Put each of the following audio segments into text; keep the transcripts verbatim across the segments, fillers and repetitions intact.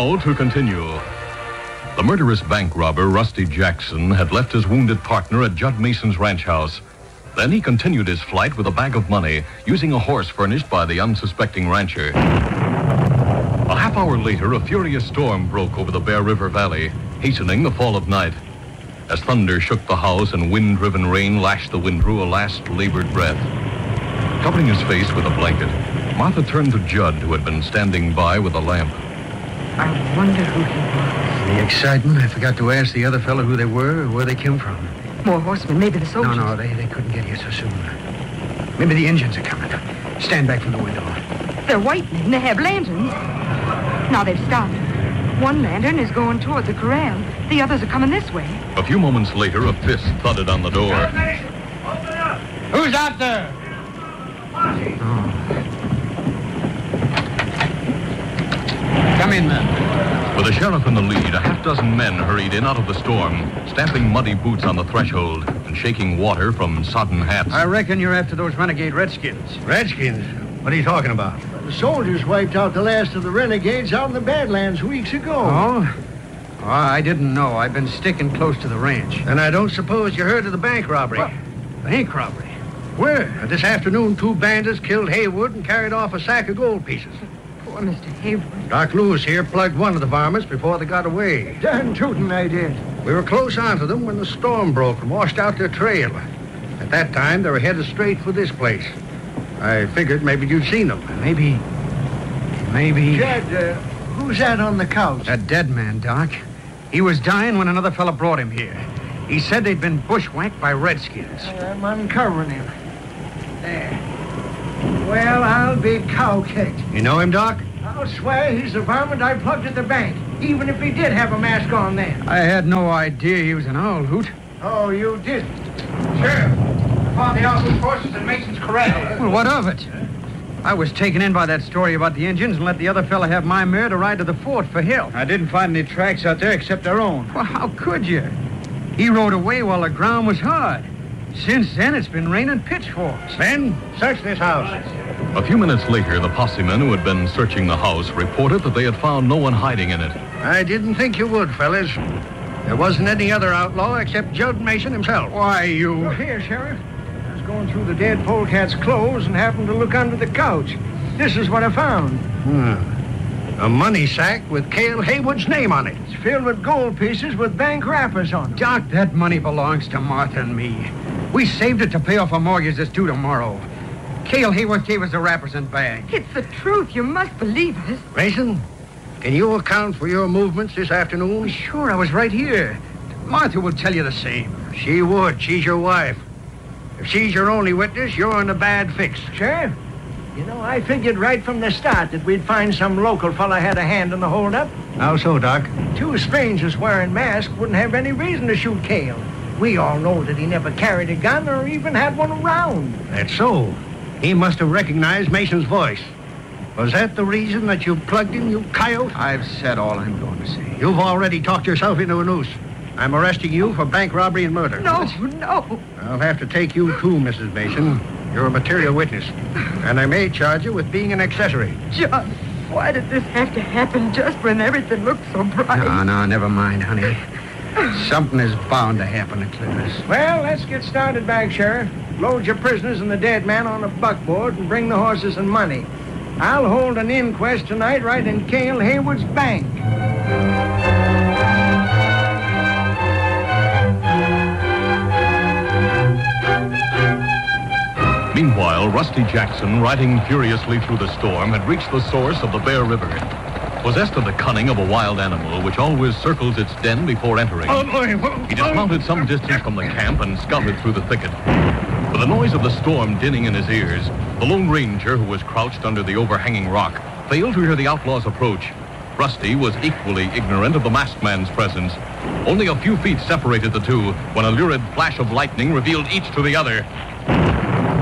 Now to continue. The murderous bank robber, Rusty Jackson, had left his wounded partner at Judd Mason's ranch house. Then he continued his flight with a bag of money, using a horse furnished by the unsuspecting rancher. A half hour later, a furious storm broke over the Bear River Valley, hastening the fall of night. As thunder shook the house and wind-driven rain lashed the wind drew a last labored breath. Covering his face with a blanket, Martha turned to Judd, who had been standing by with a lamp. I wonder who he was. The excitement, I forgot to ask the other fellow who they were or where they came from. More horsemen, maybe the soldiers. No, no, they, they couldn't get here so soon. Maybe the engines are coming. Stand back from the window. They're white men. They have lanterns. Now they've stopped. One lantern is going toward the corral. The others are coming this way. A few moments later, a fist thudded on the door. Open up! Who's out there? Oh. Come in, then. With the sheriff in the lead, a half dozen men hurried in out of the storm, stamping muddy boots on the threshold and shaking water from sodden hats. I reckon you're after those renegade redskins. Redskins? What are you talking about? The soldiers wiped out the last of the renegades out in the Badlands weeks ago. Oh? Oh, I didn't know. I've been sticking close to the ranch. And I don't suppose you heard of the bank robbery. What? Bank robbery? Where? Uh, this afternoon, two bandits killed Haywood and carried off a sack of gold pieces. Poor Mister Haywood. Doc Lewis here plugged one of the varmints before they got away. Darn tootin' I did. We were close onto them when the storm broke and washed out their trail. At that time, they were headed straight for this place. I figured maybe you'd seen them. Maybe... Maybe... Judd, uh, who's that on the couch? A dead man, Doc. He was dying when another fella brought him here. He said they'd been bushwhacked by redskins. I'm uncovering him. There. Well, I'll be cow-kicked. You know him, Doc? I'll swear he's the varmint I plugged at the bank, even if he did have a mask on then. I had no idea he was an owl hoot. Oh, you didn't? Sheriff, I found the owl hoot horses in Mason's corral. Well, what of it? I was taken in by that story about the engines and let the other fella have my mare to ride to the fort for help. I didn't find any tracks out there except our own. Well, how could you? He rode away while the ground was hard. Since then, it's been raining pitchforks. Ben, search this house. A few minutes later, the posse men who had been searching the house reported that they had found no one hiding in it. I didn't think you would, fellas. There wasn't any other outlaw except Judd Mason himself. Why, you... Look here, Sheriff. I was going through the dead polecat's clothes and happened to look under the couch. This is what I found. Hmm. A money sack with Cale Haywood's name on it. It's filled with gold pieces with bank wrappers on them. Doc, that money belongs to Martha and me. We saved it to pay off a mortgage that's due tomorrow. Cale Haywood gave us the wrappers and bag. It's the truth. You must believe us. Mason, can you account for your movements this afternoon? Sure, I was right here. Martha will tell you the same. She would. She's your wife. If she's your only witness, you're in a bad fix. Sheriff, you know, I figured right from the start that we'd find some local fella had a hand in the holdup. How so, Doc? Two strangers wearing masks wouldn't have any reason to shoot Cale. We all know that he never carried a gun or even had one around. That's so. He must have recognized Mason's voice. Was that the reason that you plugged him, you coyote? I've said all I'm going to say. You've already talked yourself into a noose. I'm arresting you for bank robbery and murder. No, no. I'll have to take you too, Missus Mason. You're a material witness. And I may charge you with being an accessory. John, why did this have to happen just when everything looked so bright? No, no, never mind, honey. Something is bound to happen to Clippers. Well, let's get started back, Sheriff. Load your prisoners and the dead man on a buckboard and bring the horses and money. I'll hold an inquest tonight right in Cale Haywood's bank. Meanwhile, Rusty Jackson, riding furiously through the storm, had reached the source of the Bear River. Possessed of the cunning of a wild animal, which always circles its den before entering, he dismounted some distance from the camp and scouted through the thicket. With the noise of the storm dinning in his ears, the Lone Ranger, who was crouched under the overhanging rock, failed to hear the outlaws approach. Rusty was equally ignorant of the masked man's presence. Only a few feet separated the two when a lurid flash of lightning revealed each to the other. A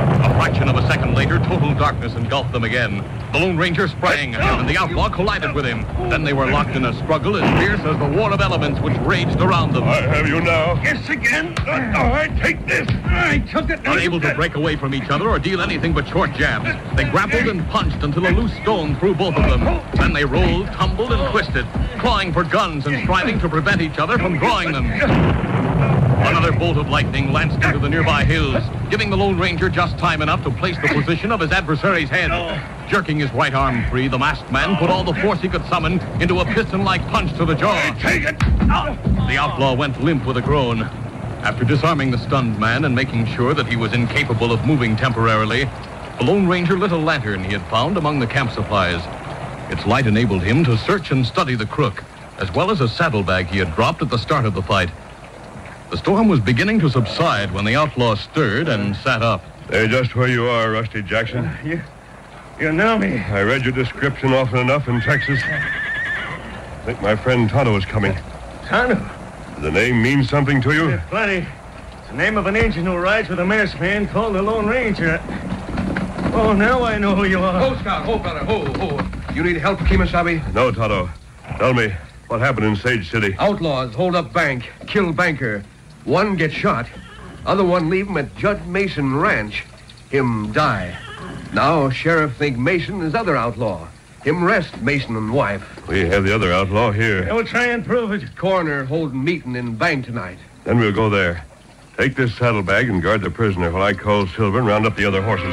fraction of a second later, total darkness engulfed them again. The Lone Ranger sprang, and the outlaw collided with him. Then they were locked in a struggle as fierce as the war of elements which raged around them. I have you now. Yes, again. All right, take this. I took it. Unable to break away from each other or deal anything but short jabs, they grappled and punched until a loose stone threw both of them. Then they rolled, tumbled, and twisted, clawing for guns and striving to prevent each other from drawing them. Another bolt of lightning lanced into the nearby hills, giving the Lone Ranger just time enough to place the position of his adversary's head. Jerking his right arm free, the masked man put all the force he could summon into a piston-like punch to the jaw. Take it. The outlaw went limp with a groan. After disarming the stunned man and making sure that he was incapable of moving temporarily, the Lone Ranger lit a lantern he had found among the camp supplies. Its light enabled him to search and study the crook, as well as a saddlebag he had dropped at the start of the fight. The storm was beginning to subside when the outlaw stirred and sat up. Stay just where you are, Rusty Jackson. Uh, you, you know me. I read your description often enough in Texas. I think my friend Tonto is coming. Tonto? Does the name mean something to you? Yeah, plenty. It's the name of an Injun who rides with a masked man called the Lone Ranger. Oh, now I know who you are. Ho, Scout. Ho, brother. Ho, ho. You need help, Kemosabe? No, Tonto. Tell me, what happened in Sage City? Outlaws hold up bank, kill banker. One get shot. Other one leave him at Judd Mason Ranch. Him die. Now sheriff think Mason is other outlaw. Him rest Mason and wife. We have the other outlaw here. We'll try and prove it. Coroner holding meeting in bank tonight. Then we'll go there. Take this saddlebag and guard the prisoner while I call Silver and round up the other horses.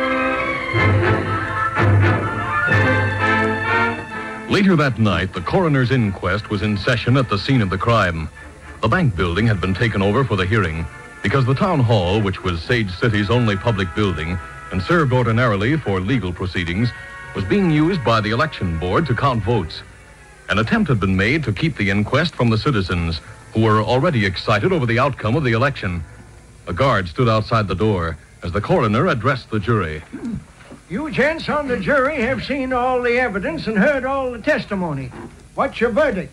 Later that night, the coroner's inquest was in session at the scene of the crime. The bank building had been taken over for the hearing because the town hall, which was Sage City's only public building and served ordinarily for legal proceedings, was being used by the election board to count votes. An attempt had been made to keep the inquest from the citizens, who were already excited over the outcome of the election. A guard stood outside the door as the coroner addressed the jury. You gents on the jury have seen all the evidence and heard all the testimony. What's your verdict?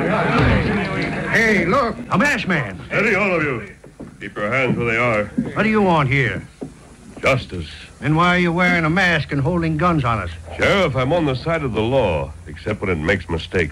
Hey, look, a masked man. Steady, all of you. Keep your hands where they are. What do you want here? Justice. And why are you wearing a mask and holding guns on us? Sheriff, I'm on the side of the law, except when it makes mistakes.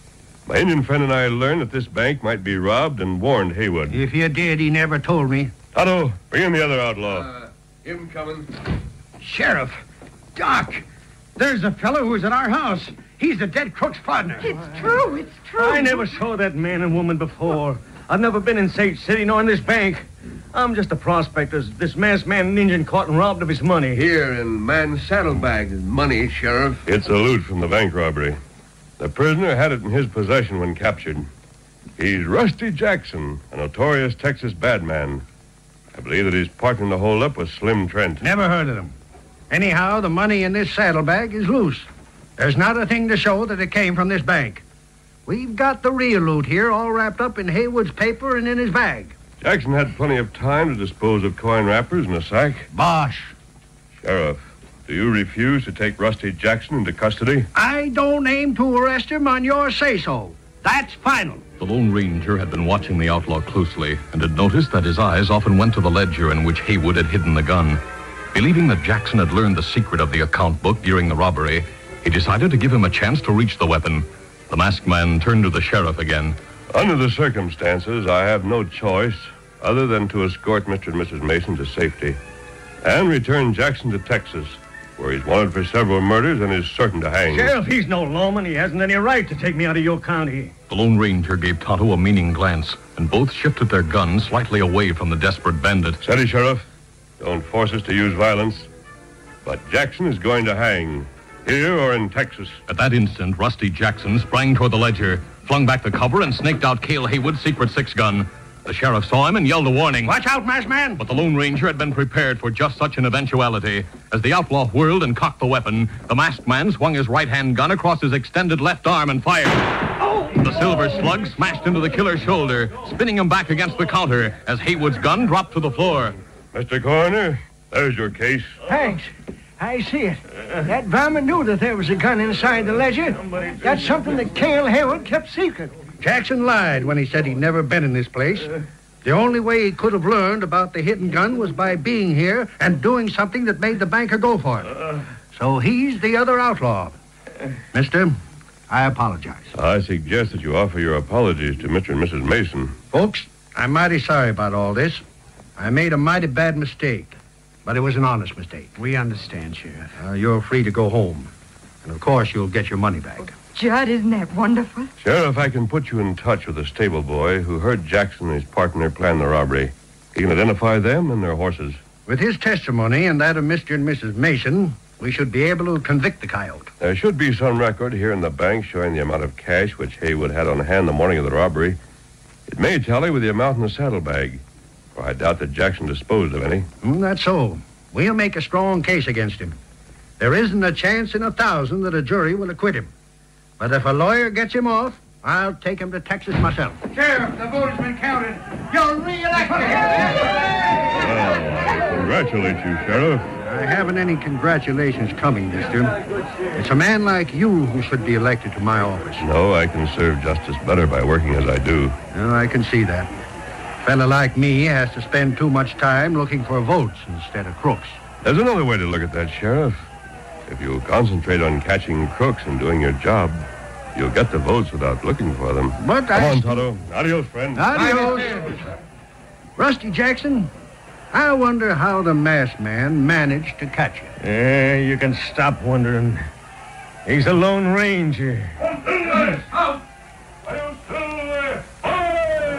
My Indian friend and I learned that this bank might be robbed and warned Haywood. If you did, he never told me. Tonto, bring in the other outlaw. Uh, him coming. Sheriff, Doc, there's a fellow who was at our house. He's the dead crook's partner. It's true. It's true. I never saw that man and woman before. I've never been in Sage City nor in this bank. I'm just a prospector. This masked man and Indian caught and robbed of his money. Here in man's saddlebag is money, Sheriff. It's a loot from the bank robbery. The prisoner had it in his possession when captured. He's Rusty Jackson, a notorious Texas bad man. I believe that his partner in the holdup was Slim Trent. Never heard of him. Anyhow, the money in this saddlebag is loose. There's not a thing to show that it came from this bank. We've got the real loot here, all wrapped up in Haywood's paper and in his bag. Jackson had plenty of time to dispose of coin wrappers in a sack. Bosh. Sheriff, do you refuse to take Rusty Jackson into custody? I don't aim to arrest him on your say-so. That's final. The Lone Ranger had been watching the outlaw closely and had noticed that his eyes often went to the ledger in which Haywood had hidden the gun. Believing that Jackson had learned the secret of the account book during the robbery, he decided to give him a chance to reach the weapon. The masked man turned to the sheriff again. Under the circumstances, I have no choice other than to escort Mister and Missus Mason to safety and return Jackson to Texas, where he's wanted for several murders and is certain to hang. Sheriff, he's no lawman. He hasn't any right to take me out of your county. The Lone Ranger gave Tonto a meaning glance, and both shifted their guns slightly away from the desperate bandit. Steady, Sheriff. Don't force us to use violence. But Jackson is going to hang, here or in Texas. At that instant, Rusty Jackson sprang toward the ledger, flung back the cover, and snaked out Cale Haywood's secret six-gun. The sheriff saw him and yelled a warning. Watch out, masked man! But the Lone Ranger had been prepared for just such an eventuality. As the outlaw whirled and cocked the weapon, the masked man swung his right-hand gun across his extended left arm and fired. Oh! The silver slug smashed into the killer's shoulder, spinning him back against the counter as Haywood's gun dropped to the floor. Mister Coroner, there's your case. Thanks. I see it. That varmint knew that there was a gun inside the ledger. That's something that Cale Haywood kept secret. Jackson lied when he said he'd never been in this place. The only way he could have learned about the hit and gun was by being here and doing something that made the banker go for it. Uh, so he's the other outlaw. Mister, I apologize. I suggest that you offer your apologies to Mister and Missus Mason. Folks, I'm mighty sorry about all this. I made a mighty bad mistake, but it was an honest mistake. We understand, Sheriff. Uh, you're free to go home. And, of course, you'll get your money back. Judd, isn't that wonderful? Sheriff, I can put you in touch with a stable boy who heard Jackson and his partner plan the robbery. He can identify them and their horses. With his testimony and that of Mister and Missus Mason, we should be able to convict the coyote. There should be some record here in the bank showing the amount of cash which Haywood had on hand the morning of the robbery. It may tally with the amount in the saddlebag, for I doubt that Jackson disposed of any. Mm, that's so. We'll make a strong case against him. There isn't a chance in a thousand that a jury will acquit him. But if a lawyer gets him off, I'll take him to Texas myself. Sheriff, the vote has been counted. You're reelected. Well, I congratulate you, Sheriff. I haven't any congratulations coming, mister. It's a man like you who should be elected to my office. No, I can serve justice better by working as I do. Well, I can see that. A fella like me has to spend too much time looking for votes instead of crooks. There's another way to look at that, Sheriff. If you concentrate on catching crooks and doing your job, you'll get the votes without looking for them. But Come I... on, Toto. Adios, friend. Adios. Rusty Jackson, I wonder how the masked man managed to catch you. Yeah, you can stop wondering. He's a Lone Ranger. Out!